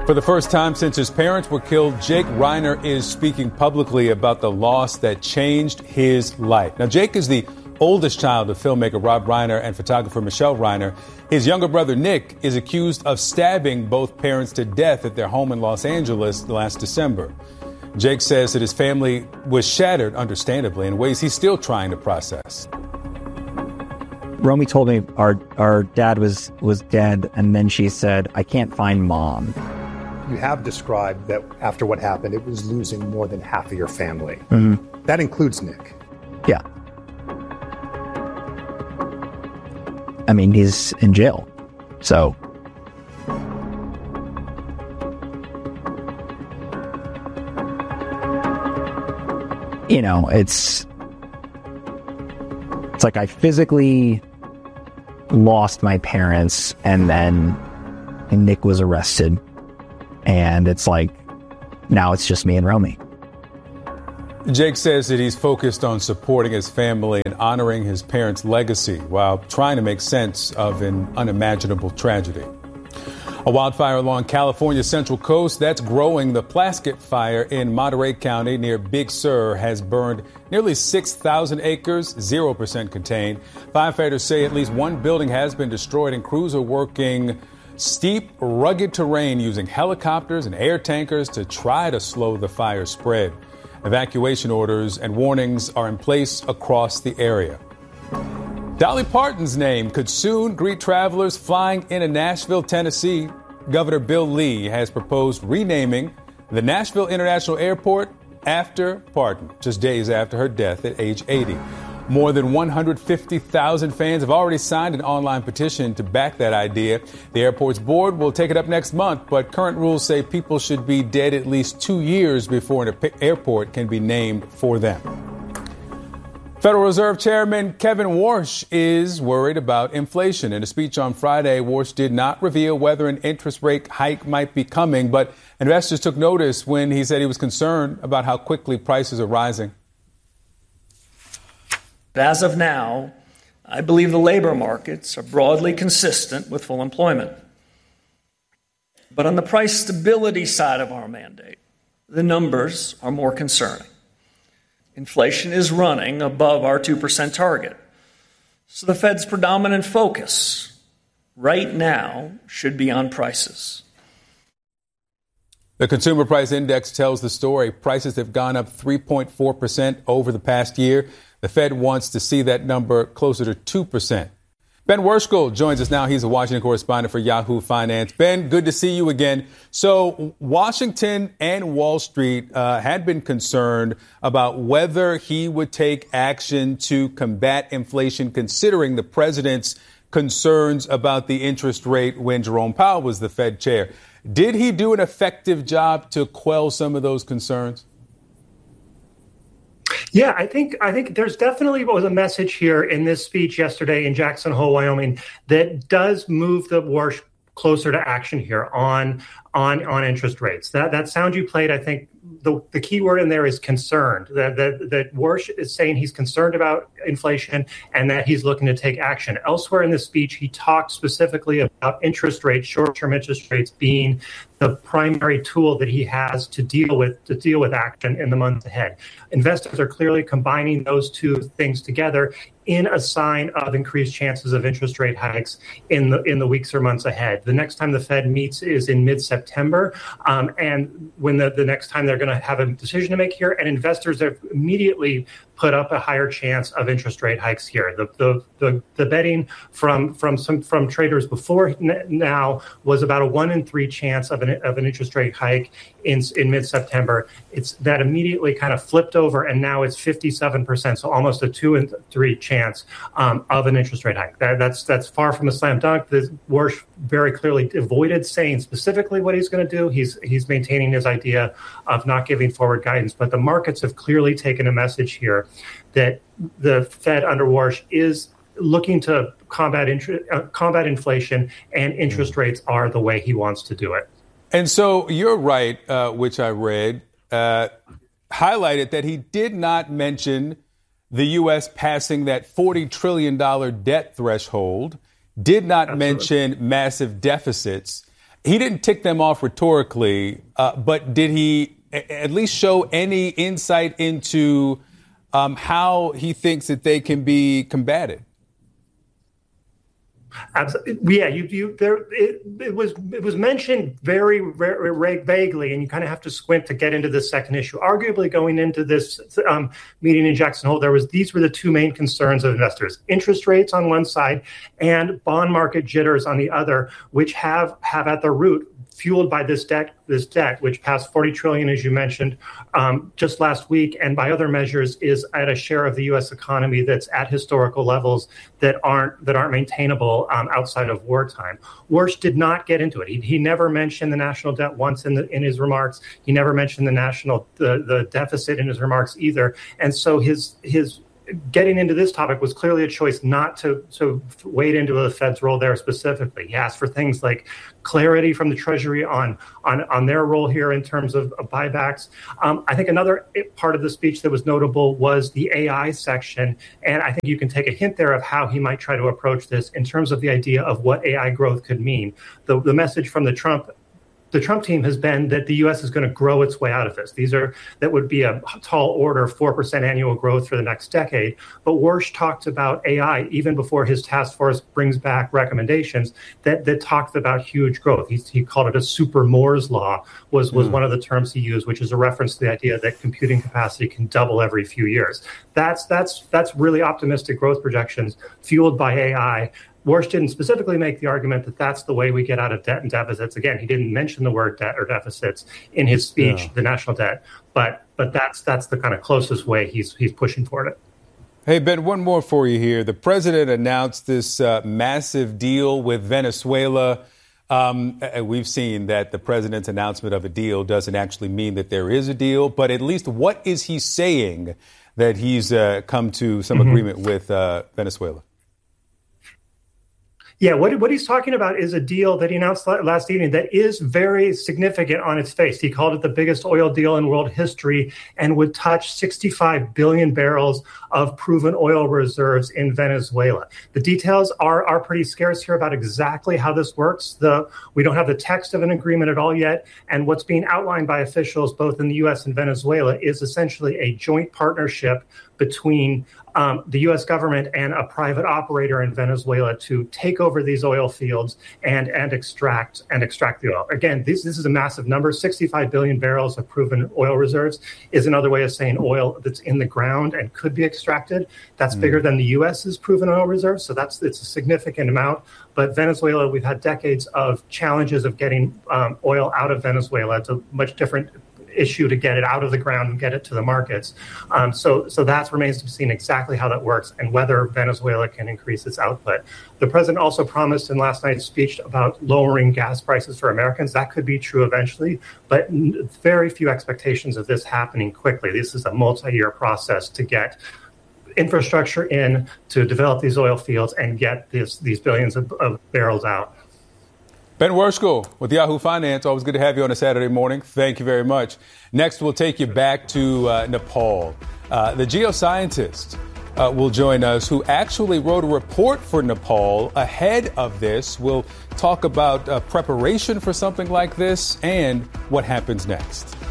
For the first time since his parents were killed, Jake Reiner is speaking publicly about the loss that changed his life. Now, Jake is the oldest child of filmmaker Rob Reiner and photographer Michelle Reiner. His younger brother, Nick, is accused of stabbing both parents to death at their home in Los Angeles last December. Jake says that his family was shattered, understandably, in ways he's still trying to process. Romy told me our dad was dead, and then she said, "I can't find Mom." You have described that after what happened, it was losing more than half of your family. Mm-hmm. That includes Nick. Yeah. I mean, he's in jail. So. You know, it's like I physically lost my parents, and then Nick was arrested. And it's like, now it's just me and Romy. Jake says that he's focused on supporting his family and honoring his parents' legacy while trying to make sense of an unimaginable tragedy. A wildfire along California's Central Coast that's growing. The Plaskett Fire in Monterey County near Big Sur has burned nearly 6,000 acres, 0% contained. Firefighters say at least one building has been destroyed, and crews are working steep, rugged terrain using helicopters and air tankers to try to slow the fire spread. Evacuation orders and warnings are in place across the area. Dolly Parton's name could soon greet travelers flying into Nashville, Tennessee. Governor Bill Lee has proposed renaming the Nashville International Airport after Parton, just days after her death at age 80. More than 150,000 fans have already signed an online petition to back that idea. The airport's board will take it up next month, but current rules say people should be dead at least 2 years before an airport can be named for them. Federal Reserve Chairman Kevin Warsh is worried about inflation. In a speech on Friday, Warsh did not reveal whether an interest rate hike might be coming, but investors took notice when he said he was concerned about how quickly prices are rising. As of now, I believe the labor markets are broadly consistent with full employment. But on the price stability side of our mandate, the numbers are more concerning. Inflation is running above our 2% target. So the Fed's predominant focus right now should be on prices. The Consumer Price Index tells the story. Prices have gone up 3.4% over the past year. The Fed wants to see that number closer to 2%. Ben Worshgold joins us now. He's a Washington correspondent for Yahoo Finance. Ben, good to see you again. So Washington and Wall Street had been concerned about whether he would take action to combat inflation, considering the president's concerns about the interest rate when Jerome Powell was the Fed chair. Did he do an effective job to quell some of those concerns? Yeah, I think there's definitely was a message here in this speech yesterday in Jackson Hole, Wyoming, that does move the Warsh closer to action here on interest rates. That sound you played, I think the key word in there is concerned. That Warsh is saying he's concerned about inflation and that he's looking to take action. Elsewhere in the speech, he talked specifically about interest rates, short-term interest rates being the primary tool that he has to deal with action in the months ahead. Investors are clearly combining those two things together in a sign of increased chances of interest rate hikes in the weeks or months ahead. The next time the Fed meets is in mid-September, and when the next time they're going to have a decision to make here, and investors have immediately put up a higher chance of interest rate hikes here. The betting from traders before now was about a 1 in 3 chance of an interest rate hike in mid-September. It's that immediately kind of flipped over, and now it's 57%, so almost a 2 in 3 chance of an interest rate hike. That's far from a slam dunk. Warsh very clearly avoided saying specifically what he's going to do. He's maintaining his idea of not giving forward guidance, but the markets have clearly taken a message here that the Fed under Warsh is looking to combat inflation, and interest rates are the way he wants to do it. And so you're right, which I read, highlighted that he did not mention the U.S. passing that $40 trillion debt threshold, did not mention massive deficits. He didn't tick them off rhetorically, but did he at least show any insight into how he thinks that they can be combated? Absolutely. Yeah, it was mentioned very vaguely, and you kind of have to squint to get into this second issue. Arguably, going into this meeting in Jackson Hole, these were the two main concerns of investors: interest rates on one side and bond market jitters on the other, which have at their root, fueled by this debt, which passed $40 trillion, as you mentioned, just last week, and by other measures is at a share of the U.S. economy that's at historical levels that aren't maintainable outside of wartime. Warsh did not get into it. He never mentioned the national debt once in his remarks. He never mentioned the deficit in his remarks either. And so his getting into this topic was clearly a choice not to wade into the Fed's role there specifically. He asked for things like clarity from the Treasury on their role here in terms of buybacks. I think another part of the speech that was notable was the AI section, and I think you can take a hint there of how he might try to approach this in terms of the idea of what AI growth could mean. The message from the Trump team has been that the U.S. is going to grow its way out of this. That would be a tall order, 4% annual growth for the next decade. But Warsh talked about AI even before his task force brings back recommendations that talked about huge growth. He called it a super Moore's law was one of the terms he used, which is a reference to the idea that computing capacity can double every few years. That's really optimistic growth projections fueled by AI. Warsh didn't specifically make the argument that that's the way we get out of debt and deficits. Again, he didn't mention the word debt or deficits in his speech, the national debt, but that's the kind of closest way he's pushing toward it. Hey, Ben, one more for you here. The president announced this massive deal with Venezuela. We've seen that the president's announcement of a deal doesn't actually mean that there is a deal, but at least what is he saying that he's come to some agreement with Venezuela? Yeah, what he's talking about is a deal that he announced last evening that is very significant on its face. He called it the biggest oil deal in world history and would touch 65 billion barrels of proven oil reserves in Venezuela. The details are pretty scarce here about exactly how this works. We don't have the text of an agreement at all yet, and what's being outlined by officials both in the U.S. and Venezuela is essentially a joint partnership between the U.S. government and a private operator in Venezuela to take over these oil fields and extract the oil. Again, this is a massive number. 65 billion barrels of proven oil reserves is another way of saying oil that's in the ground and could be extracted. That's bigger than the U.S.'s proven oil reserves, so it's a significant amount. But Venezuela, we've had decades of challenges of getting oil out of Venezuela. It's a much different issue to get it out of the ground and get it to the markets. So that remains to be seen exactly how that works and whether Venezuela can increase its output. The president also promised in last night's speech about lowering gas prices for Americans. That could be true eventually, but very few expectations of this happening quickly. This is a multi-year process to get infrastructure in, to develop these oil fields and get these billions of barrels out. Ben Worshko with Yahoo Finance. Always good to have you on a Saturday morning. Thank you very much. Next, we'll take you back to Nepal. The geoscientist will join us who actually wrote a report for Nepal ahead of this. We'll talk about preparation for something like this and what happens next.